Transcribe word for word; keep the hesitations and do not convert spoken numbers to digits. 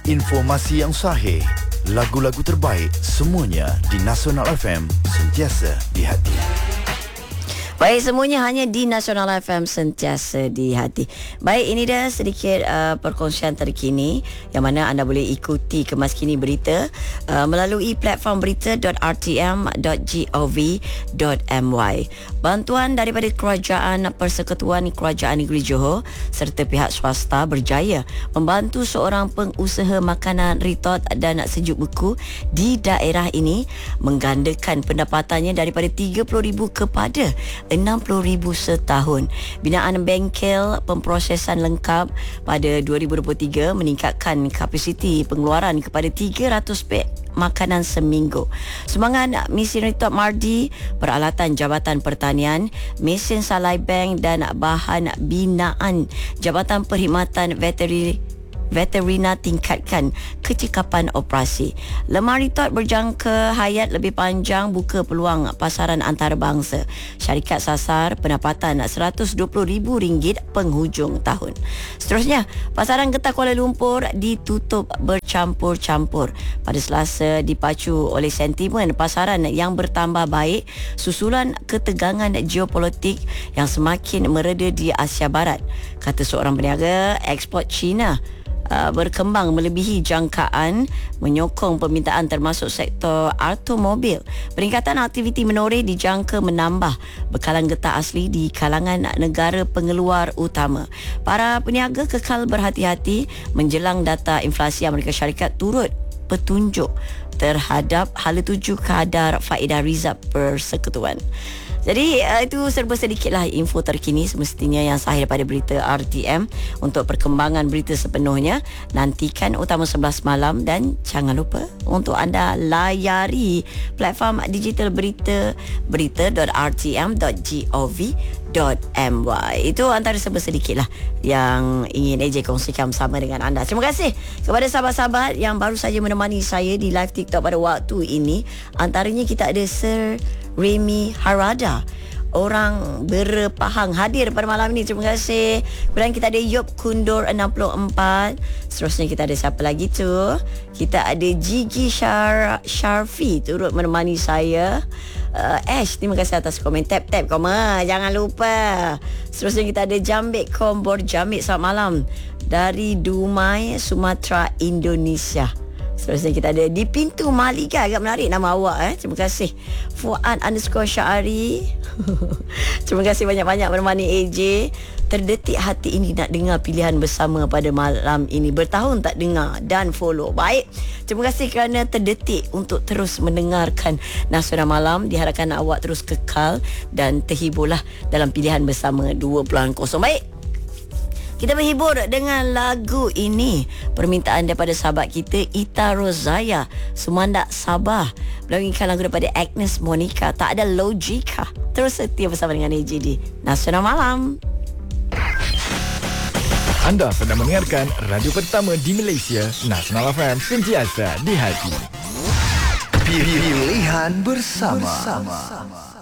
Informasi yang sahih, lagu-lagu terbaik, semuanya di Nasional F M, sentiasa di hati. Baik, semuanya hanya di Nasional F M, sentiasa di hati. Baik, ini dah sedikit uh, perkongsian terkini yang mana anda boleh ikuti kemas kini berita uh, melalui platform berita dot r t m dot gov dot m y. Bantuan daripada Kerajaan Persekutuan Kerajaan Negeri Johor serta pihak swasta berjaya membantu seorang pengusaha makanan ritot dan sejuk beku di daerah ini menggandakan pendapatannya daripada tiga puluh ribu kepada enam puluh ribu setahun. Binaan bengkel pemprosesan lengkap pada dua ribu dua puluh tiga meningkatkan kapasiti pengeluaran kepada tiga ratus pek makanan seminggu. Sumbangan mesin ritot Mardi, peralatan Jabatan Pertanian, mesin salai bank dan bahan binaan Jabatan Perkhidmatan Veterinary Veterina tingkatkan kecekapan operasi. Lemari tot berjangka hayat lebih panjang buka peluang pasaran antarabangsa. Syarikat sasar pendapatan seratus dua puluh ribu ringgit penghujung tahun. Seterusnya, pasaran getah Kuala Lumpur ditutup bercampur-campur pada Selasa dipacu oleh sentimen pasaran yang bertambah baik susulan ketegangan geopolitik yang semakin mereda di Asia Barat. Kata seorang peniaga, ekspor China Uh, berkembang melebihi jangkaan menyokong permintaan termasuk sektor automobil. Peningkatan aktiviti menoreh dijangka menambah bekalan getah asli di kalangan negara pengeluar utama. Para peniaga kekal berhati-hati menjelang data inflasi Amerika Syarikat turut petunjuk terhadap hala tuju kadar faedah rizab persekutuan. Jadi uh, itu serba sedikitlah info terkini semestinya yang sahih daripada berita R T M. Untuk perkembangan berita sepenuhnya nantikan utama sebelas malam dan jangan lupa untuk anda layari platform digital berita berita dot r t m dot gov dot m y. Itu antara serba sedikitlah yang ingin A J kongsikan bersama dengan anda. Terima kasih kepada sahabat-sahabat yang baru saja menemani saya di live TikTok pada waktu ini. Antaranya kita ada Sir Remy Harada, orang berpahang, hadir pada malam ini. Terima kasih. Kemudian kita ada Yop Kundur enam puluh empat. Seterusnya kita ada siapa lagi tu? Kita ada Gigi Syar Syarfi turut menemani saya. uh, Ash, terima kasih atas komen. Tap-tap koma, jangan lupa. Seterusnya kita ada Jambik Kombor Jamik, selamat malam dari Dumai, Sumatera, Indonesia. Seterusnya kita ada di Pintu Malika, agak menarik nama awak eh. Terima kasih. Fuad underscore Syari. Terima kasih banyak-banyak menemani A J. Terdetik hati ini nak dengar pilihan bersama pada malam ini. Bertahun tak dengar dan follow. Baik. Terima kasih kerana terdetik untuk terus mendengarkan Nasional Malam. Diharapkan awak terus kekal dan terhiburlah dalam pilihan bersama dua kosong. Baik. Kita berhibur dengan lagu ini. Permintaan daripada sahabat kita Ita Rozaya, Sumandak Sabah, melalaikan lagu daripada Agnes Monica, Tak Ada Logika. Terus setia bersama dengan A J D Nasional Malam. Anda sedang mendengarkan radio pertama di Malaysia, Nasional F M, sentiasa di hati. Pilihan bersama, bersama.